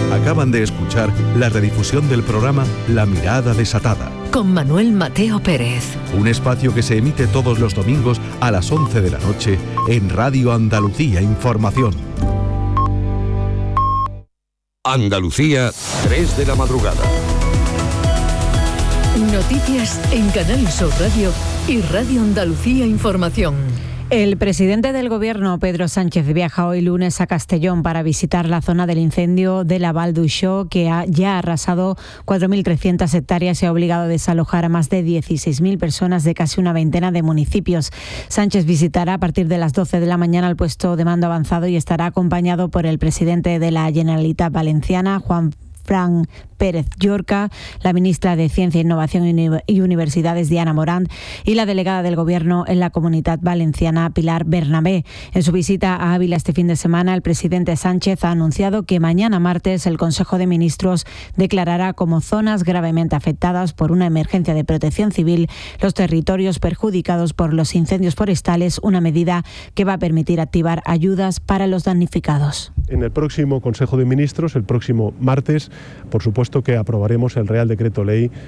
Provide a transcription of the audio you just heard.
Acaban de escuchar la redifusión del programa La Mirada Desatada, con Manuel Mateo Pérez. Un espacio que se emite todos los domingos a las 11 de la noche en Radio Andalucía Información. Andalucía, 3 de la madrugada. Noticias en Canal Sur Radio y Radio Andalucía Información. El presidente del Gobierno, Pedro Sánchez, viaja hoy lunes a Castellón para visitar la zona del incendio de la Val d'Uixó, que ya ha arrasado 4.300 hectáreas y ha obligado a desalojar a más de 16.000 personas de casi una veintena de municipios. Sánchez visitará a partir de las 12 de la mañana el puesto de mando avanzado y estará acompañado por el presidente de la Generalitat Valenciana, Juan Fran Pérez Llorca, la ministra de Ciencia, Innovación y Universidades, Diana Morant, y la delegada del Gobierno en la Comunitat Valenciana, Pilar Bernabé. En su visita a Ávila este fin de semana, el presidente Sánchez ha anunciado que mañana martes el Consejo de Ministros declarará como zonas gravemente afectadas por una emergencia de protección civil los territorios perjudicados por los incendios forestales, una medida que va a permitir activar ayudas para los damnificados. En el próximo Consejo de Ministros, el próximo martes, por supuesto que aprobaremos el Real Decreto Ley